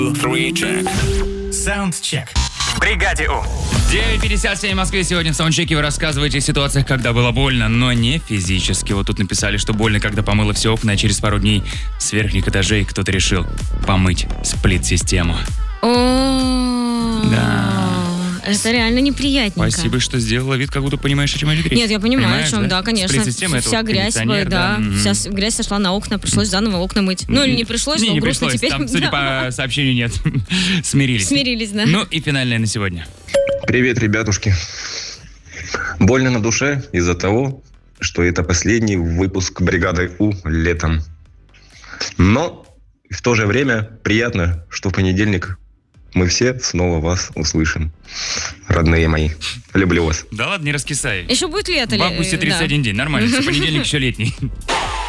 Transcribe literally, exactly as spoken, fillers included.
Саундчек. В бригаде У. девять пятьдесят семь в Москве. Сегодня в саундчеке вы рассказываете о ситуациях, когда было больно, но не физически. Вот тут написали, что больно, когда помыло все окна, а через пару дней с верхних этажей кто-то решил помыть сплит-систему. О, Да. Это реально неприятненько. Спасибо, что сделала вид, как будто понимаешь, о чем идет речь. Нет, я понимаю, Понимаешь, о чем, да, конечно. Сплит-система — это Вся вот грязь, кондиционер, да, да. вся с- грязь сошла на окна, пришлось заново окна мыть. Ну или не пришлось, Не, но не грустно пришлось, теперь. там, судя Да. по сообщению, нет. Смирились. Смирились, да. Ну и финальное на сегодня. Привет, ребятушки. Больно на душе из-за того, что это последний выпуск бригады У летом. Но в то же время приятно, что в понедельник мы все снова вас услышим. Родные мои. Люблю вас. Да ладно, не раскисай. Еще будет лето. ли- Бабусе да. тридцать один день, нормально. С понедельник еще летний.